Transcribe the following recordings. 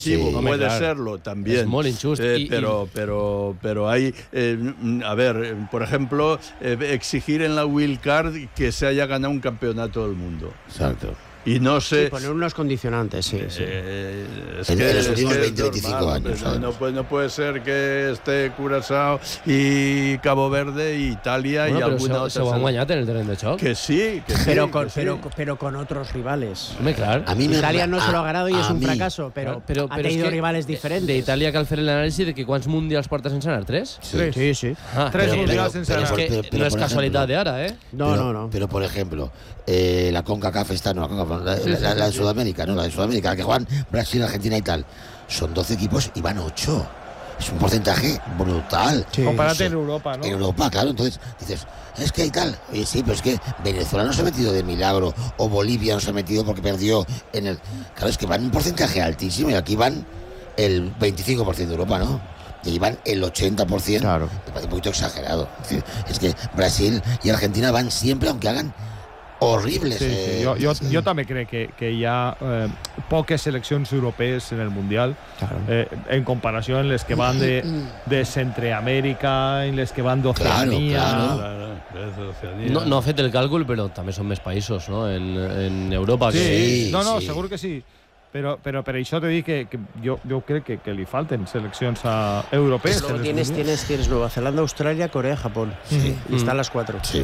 Sí, puede serlo también. És molt injust. Pero hay, a ver, por ejemplo, exigir en la Wild Card que se haya ganado un campeonato del mundo. Exacto. Y no sé... Sí, poner unos condicionantes, sí. En los últimos 20-25 años. No puede ser que esté Curazao y Cabo Verde y Italia y alguna otra. Se ho han guanyat en el terreny de xoc. Que sí, que pero sí. Con, que pero con otros rivales. Hombre, claro. Italia no se lo ha ganado y es un fracaso, pero ha tenido rivales diferentes. De Italia cal fer l'anàlisi de que quants mundials porta sense anar? 3? Sí. 3 mundials sense anar. No és casualitat d'ara, No. Pero, por ejemplo, la CONCACAF está, no, la de Sudamérica, no, la de Sudamérica, la que juegan Brasil, Argentina y tal. Son 12 equipos y van 8. Es un porcentaje brutal. Sí. Compárate en Europa, ¿no? En Europa, claro. Entonces dices, es que hay tal. Oye, sí, pero es que Venezuela no se ha metido de milagro, o Bolivia no se ha metido porque perdió en el... Claro, es que van un porcentaje altísimo y aquí van el 25% de Europa, ¿no? Y van el 80%. Claro. Me parece un poquito exagerado. Es que Brasil y Argentina van siempre, aunque hagan horribles. Sí. Jo també crec que hi ha poques seleccions europees en el Mundial, en comparació amb les que van de Centreamèrica, en les que van d'Oceania. Claro. No ha fet el càlcul, però també són més països, no? En Europa. Sí, segur que sí. Però per això t'he dit que jo crec que li falten seleccions europees. Luego tienes Nueva Zelanda, Australia, Corea, Japón. Sí. Y están las 4. Sí.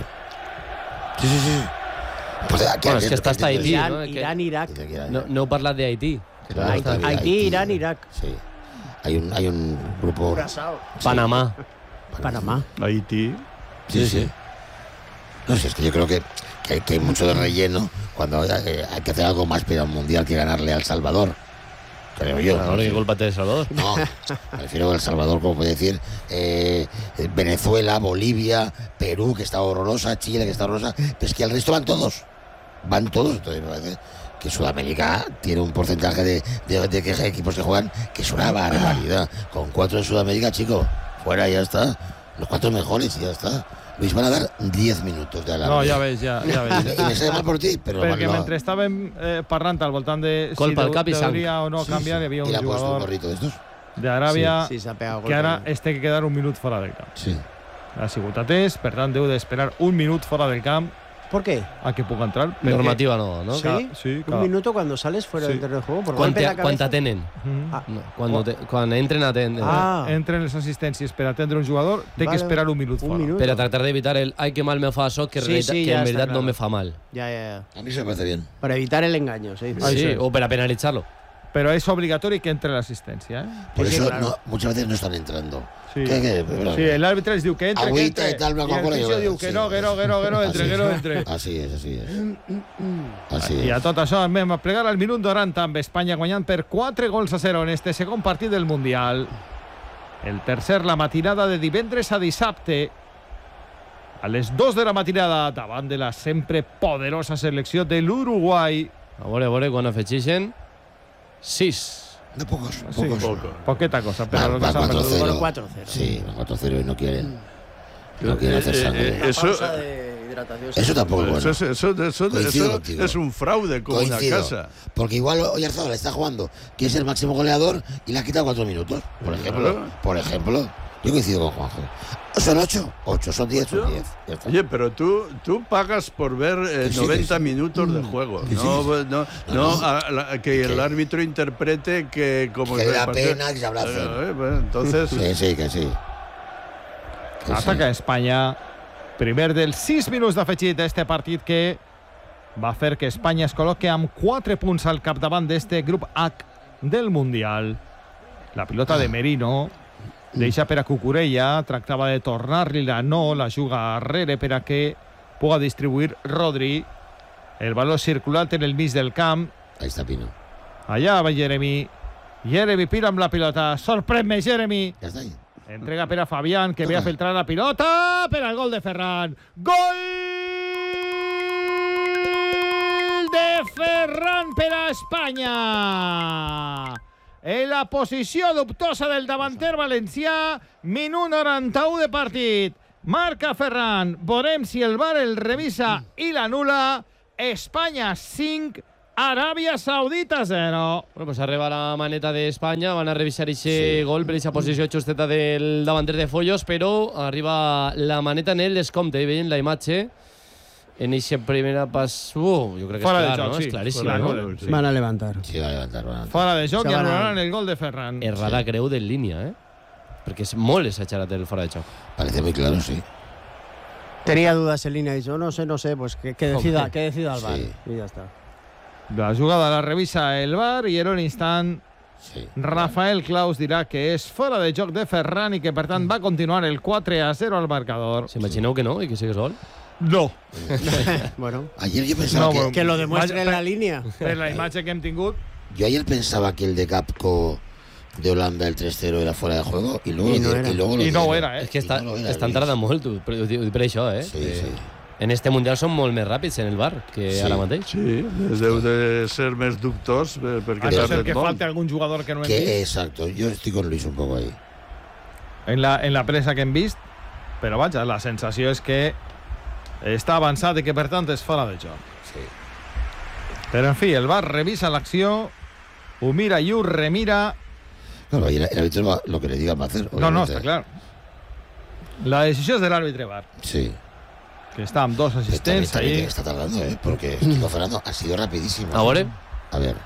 Pues bueno, es que está hasta Haití, ¿no? Irán, Irak. No heu parlat de Haití. Claro, Haití, Irán, Irak. Sí. Hay un grupo. Panamá. Haití. Sí. No sé, es que yo creo que hay mucho de relleno cuando hay que hacer algo más para un mundial que ganarle a El Salvador. Creo yo. Ahora que culpa de El Salvador. No, me refiero a El Salvador, como puede decir, Venezuela, Bolivia, Perú, que está horrorosa, Chile, que está horrorosa, pero es que al resto van todos. Entonces me parece que Sudamérica tiene un porcentaje de equipos que juegan que es una barbaridad. Con 4 en Sudamérica, chico, fuera, ya está. Los 4 mejores y ya está. Luis, van a dar 10 minutos de alarma. No, ja veig. I me sembla mal per ti, però... Perquè mentre estàvem parlant al voltant de si deuria o no canviar, hi havia un jugador d'Aràbia que ara es té que quedar un minut fora del camp. Sí. Ha sigut atès, per tant, deu d'esperar un minut fora del camp. ¿Por qué? A que puga entrar. Normativa no? Sí, un minuto cuando sales fuera del terreno de juego. Quan t'atenen? Quan entren a atendre. Entren les assistències per atendre un jugador, té que esperar un minut fora. Per a tratar d'evitar el ai que mal me fa això, que en veritat no me fa mal. Ya. A mí se me parece bien. Para evitar el engaño, sí. Sí, o per a penalitzarlo. Pero es obligatorio que entre la asistencia. Por eso muchas veces no están entrando. Sí, el árbitro les diu que entre, agüita y tal, y el fisio diu que no entre. Así es. I a tot això anem a plegar al minut 90 amb Espanya guanyant per 4-0 en este segon partit del Mundial. El tercer la matinada de divendres a dissabte a les 2 de la matinada davant de la sempre poderosa selecció de l'Uruguai. A veure quan afegeixen 6. No pocos. Poqueta cosa, pero lo que se ha perdido. 4-0. Sí, 4-0 y no quieren. No quieren hacer sangre. Eso tampoco es bueno. Eso es un fraude como una casa. Porque igual Oyarzabal está jugando, que es el máximo goleador, y le ha quitado 4 minutos. Por ejemplo. Yo coincido con Juanjo. Son 8, son 10, son 10. Oye, pero tú pagas por ver 90 minutos de juego. Que el árbitro interprete que como que da pena que se habla. Entonces... Sí. Ataca Espanya. Primer dels 6 minuts d'afegit d'este partit que va fer que Espanya es col·loqui amb 4 punts al capdavant d'este grup H del Mundial. La pilota de Merino deixa per a Cucurella, tractava de tornar-li-la, no, la juga arrere per a que puga distribuir Rodri. El baló circulat en el mig del camp. Ahí está Pino. Allà va Jeremy Pino amb la pilota. Sorprèn-me, Jeremy. Ja està ahí. Entrega per a Fabián, que ve a filtrar la pilota per al gol de Ferran. Gol de Ferran per a Espanya. En la posició dubtosa del davanter valencià, minut 91 de partit. Marca Ferran. Veurem si el VAR el revisa i l'anul·la. Espanya 5, Aràbia Saudita 0. Bueno, pues arriba la maneta d'Espanya, van a revisar ese gol per aquesta posició justeta del davanter de Follos, però arriba la maneta en el descompte, veient la imatge en eixa primera pas... jo crec que és clar, no? És claríssim, no? Van a levantar. Sí, va a levantar. Fora de joc i anul·laran el gol de Ferran. Errada creu de línia, perquè és molt exagerat el fora de joc. Parece muy claro, sí. Tenía dudas en línea y yo no sé, pues que decida el VAR. Sí. Y ya está. La jugada la revisa el VAR i en un instant Sí. Rafael Claus dirà que és fora de joc de Ferran i que per tant va continuar el 4-0 al marcador. S'imagineu que no i que sigues gol? No. Bueno, Ayer yo pensaba que lo demuestre en la línea. Per la imatge que hem tingut. Yo ayer pensaba que el de Capco de Holanda, el 3-0, era fuera de juego y luego no ho era, És que estan tardant molt, per això, Sí, sí. En este Mundial són molt més ràpids en el VAR que ara mateix. Sí, deu de ser més dubtós perquè A no ser tarden que molt. falte algun jugador que no hem vist. Exacto, yo estoy con Luis un poco ahí. En la pressa que hem vist, però vaja, la sensació és que està avançat i que per tant és fora de joc. Sí. Però en fi, el VAR revisa l'acció, ho mira i ho remira. Claro, y el árbitro lo que le diga va a hacer. No, està clar. La decisió és de l'àrbitre VAR, Sí. que està amb dos assistents También ahí. está tardando, porque Kiko Fernando ha sido rapidísimo. A veure, A ver.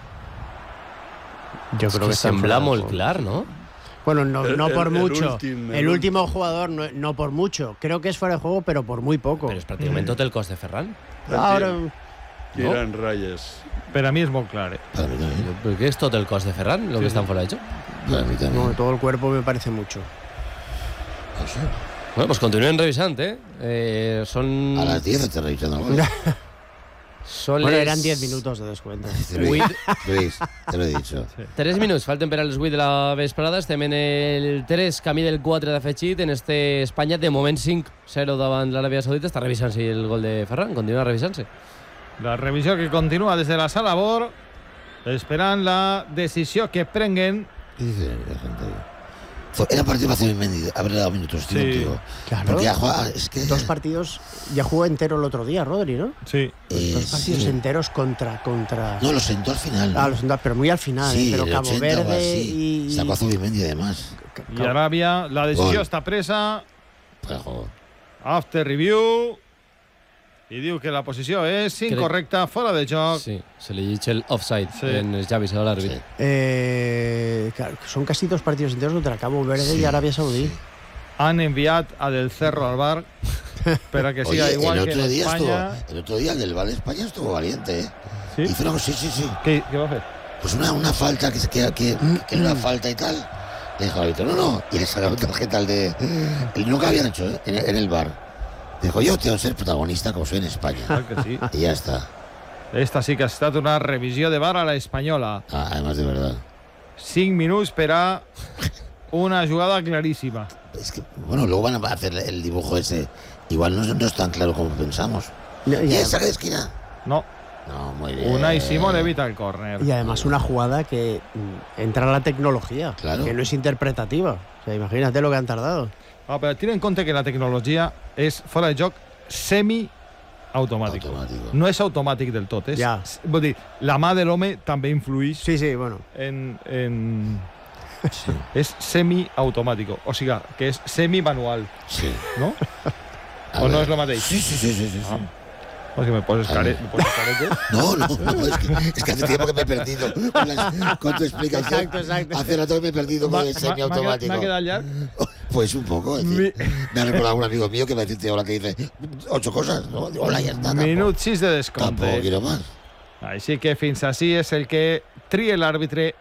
Yo creo que sembla molt clar, no? Bueno, no por mucho. últim, el último jugador no por mucho. Creo que es fuera de juego, pero por muy poco. Però és pràcticament tot el cos de Ferran. Ahora, Tiran ratlles. Per a mi és molt clar. Para mí también. Per què és tot el cos de Ferran, el que estan fora de joc? Para mí también. no, todo el cuerpo me parece mucho. No sé. Bueno, pues continuen revisant, Són... A las 10 está revisando el gol. Són Bueno, les... eran 10 minutos de descuento. Luis, te lo he dicho. 3 minuts, falten per a les 8 de la vesprada. Estem en el 3, camí del 4 d'afegit. En este Espanya, de moment 5-0 davant l'Aràbia Saudita. Està revisant-se el gol de Ferran, continua revisant-se. La revisió que continua des de la sala VAR, esperant la decisió que prenguen. ¿Qué dice la gente ahí? Era partido para Zubimendi, haberle dado minutos, tío, Sí. contigo. Claro. Porque ya juega, es que... Dos partidos, ya jugó entero el otro día, Rodri, ¿no? Sí. Dos partidos sí. enteros contra. No, lo sentó al final. Ah, pero muy al final, sí, pero el Cabo 80 o Verde así. y. Sacó a Zubimendi además. I Aràbia, la decisió Gol. està presa. Para el juego. After review. I diu que la posició és incorrecta, fora de joc. Sí, se li llig el offside Sí. en els llavis a l'àrbit. Sí. Claro, son casi dos partidos enteros contra Cabo Verde Sí, y Arabia Saudí. sí. Han enviat a Del Cerro al VAR per a que siga Oye, igual el que otro en día Espanya. el otro día el del Valle España estuvo valiente, ¿eh? Sí? Hizo una cosa, sí. Què va fer? Pues una falta que era una falta y tal. Le dijo al árbitro, no. Y le sacó tarjeta al de... El nunca habían hecho, ¿eh? en el bar. Dijo, yo tengo que ser protagonista como soy en España. Clar que sí. Y ya está. Esta sí que ha estat una revisió de VAR a la espanyola. Ah, además de verdad. 5 minuts per a una jugada claríssima. Es que, bueno, luego van a hacer el dibujo ese. Igual no es tan claro como pensamos. ¿Y esa de esquina? No, No, muy bien. Unai Simón evita el córner. Y además una jugada que entra la tecnología, Claro. que no es interpretativa. O sea, imagínate lo que han tardado. Ah, però ten en compte que la tecnologia és fora de joc semi-automàtic. Automàtic. No és automàtic del tot. És, Ja. Vull dir, la mà de l'home també influeix Sí, bueno. en és semi-automàtic. O sigui, que és semi-manual, Sí. no? A O no ver. és lo mateix? Sí. Ah. O que me poses carete. No, es que hace tiempo que me he perdido con tu explicación. Exacto. Hace rato que me he perdido con el semiautomático. M'ha quedat llarg? Pues un poco. Es decir, me ha recordado un amigo mío que me dice ahora que dice 8 cosas. ¿No? Digo, hola, ya está. Minut 6 de Tampoco descompte. quiero más. Així que fins així és el que tria l'àrbitre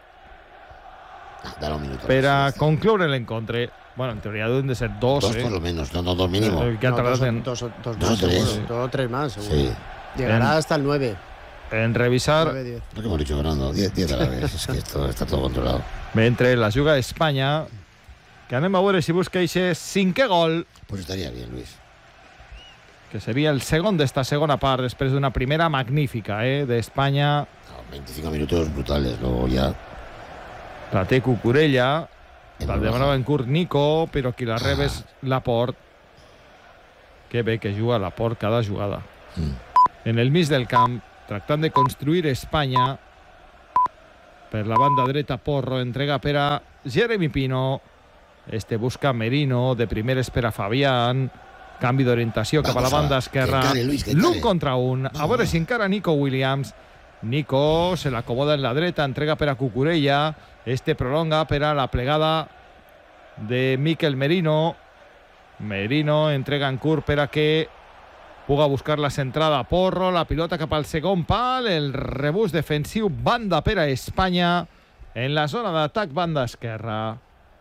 Dale un minuto. per a concloure l'encontre. Bueno, en teoria deben de ser dos, Dos por lo menos, no, dos mínimo. Que han tardat en, dos Dos o más, tres. seguro. 2 o 3 más, seguro. Sí. Llegará hasta el 9. en revisar 9-10. Lo que hemos dicho, Fernando. 10 a la vez. Es que esto está todo controlado. mentre la juga Espanya, que anem a veure si busca aquest 5è gol, Pues estaría bien, Luis. que seria el segon d'esta segona part, després d'una primera magnífica d'Espanya. No, 25 minutos brutales. Luego ya. La té Cucurella, la baja. demanava en curt Nico, però qui la rep és Laporte. Que bé que juga Laporte cada jugada. Mm. En el mig del camp, tractant de construir Espanya. Per la banda dreta, Porro entrega per a Jeremy Pino. Busca Merino, de primer espera Fabián. Canvi d'orientació cap a la banda esquerra. L'un contra un. A veure si encara Nico Williams. Nico se l'acomoda en la dreta, entrega per a Cucurella. Prolonga per a la plegada de Mikel Merino. Merino entrega en curt per a que puga buscar la centrada Porro, la pilota cap al segon pal, el rebús defensiu, banda per a Espanya en la zona d'atac, banda esquerra.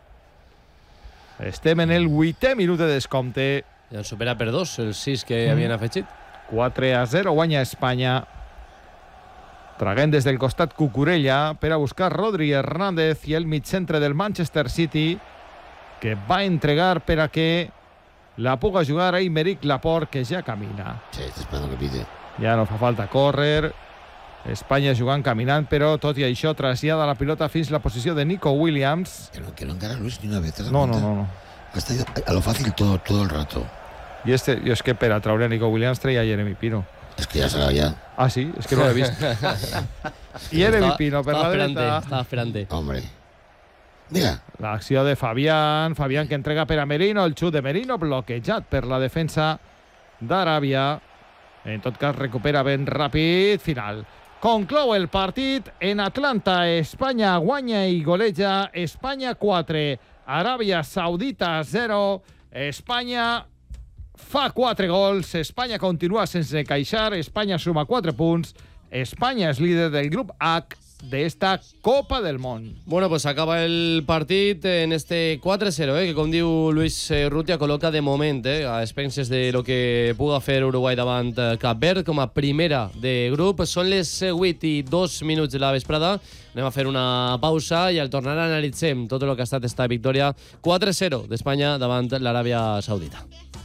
Estem en el 8è minut de descompte. Ja supera per 2 els 6 que havien afegit. 4-0 guanya Espanya. Traguent des del costat Cucurella per a buscar Rodri Hernández i el migcentre del Manchester City, que va entregar per a que la puga jugar a Aymeric Laporte, que ja camina. Sí, està esperant que pite. Ja no fa falta córrer. Espanya jugant caminant, però tot i això trasllada la pilota fins la posició de Nico Williams. Que no encara Luis ni una vez. No. Hasta a lo fácil todo el rato. Y es que per a traure a Nico Williams traia a Jeremy Pino. Es que ya será ya. Ah, sí? És que no l'he vist. Jeremy Pino per la dreta. Estava esperant-te. Hombre. Mira. L'acció de Fabián que entrega per a Merino, el xut de Merino bloquejat per la defensa d'Aràbia. En tot cas recupera ben ràpid. Final. Conclou el partit en Atlanta. Espanya guanya i goleja. Espanya 4, Aràbia Saudita 0. Espanya fa 4 gols. Espanya continua sense queixar. Espanya suma 4 punts. Espanya és líder del grup H de esta Copa del Món. Bueno, pues acaba el partit en este 4-0, que com diu Luis Rutia, col·loca de moment a expenses de lo que puga fer Uruguai davant Cap Verd com a primera de grup. Són les 8:02 de la vesprada. Anem a fer una pausa i al tornar analitzem tot el que ha estat esta victòria 4-0 d'Espanya davant l'Aràbia Saudita.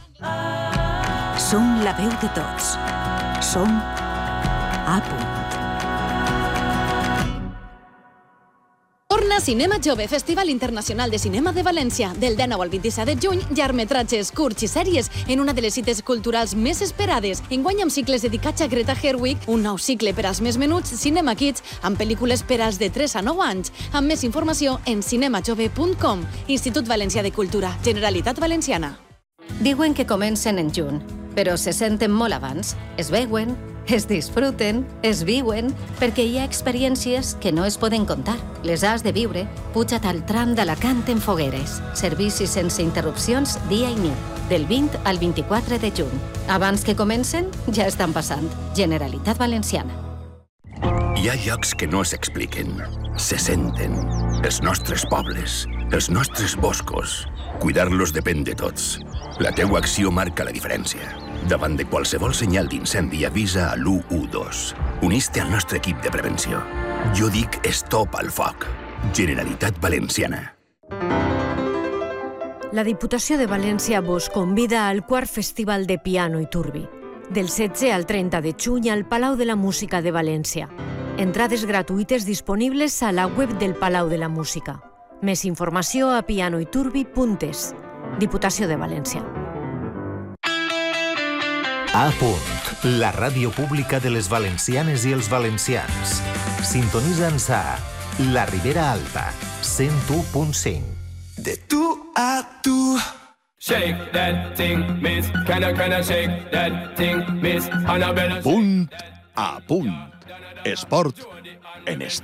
Som la veu de tots. Som a punt. Torna Cinema Jove, Festival Internacional de Cinema de València. Del 19 al 27 de juny, llargmetratges, curts i sèries en una de les cites culturals més esperades. Enguany amb cicles dedicats a Greta Gerwig, un nou cicle per als més menuts, Cinema Kids, amb pel·lícules per als de 3 a 9 anys. Amb més informació en cinemajove.com. Institut Valencià de Cultura, Generalitat Valenciana. Diuen que comencen en juny, però se senten molt abans. Es veuen, es disfruten, es viuen, perquè hi ha experiències que no es poden contar. Les has de viure. Puja't al tram d'Alacant en Fogueres. Servicis sense interrupcions dia i nit, del 20 al 24 de juny. Abans que comencen, ja estan passant. Generalitat Valenciana. Hi ha llocs que no s'expliquen, se senten. Els nostres pobles, els nostres boscos. Cuidar-los depèn de tots. La teua acció marca la diferència. Davant de qualsevol senyal d'incendi, avisa a l'112. Unís-te al nostre equip de prevenció. Jo dic stop al foc. Generalitat Valenciana. La Diputació de València vos convida al quart Festival de Piano i Turbi. Del 16 al 30 de juny al Palau de la Música de València. Entrades gratuïtes disponibles a la web del Palau de la Música. Més informació a pianoiturbi.es. Diputació de València. A punt, la ràdio pública de les valencianes i els valencians. Sintonitza'ns a La Ribera Alta, 101.5. De tu a tu. Shake that thing, miss. Can I shake that thing, miss? Annabella. Punt a punt. Esport en Estat.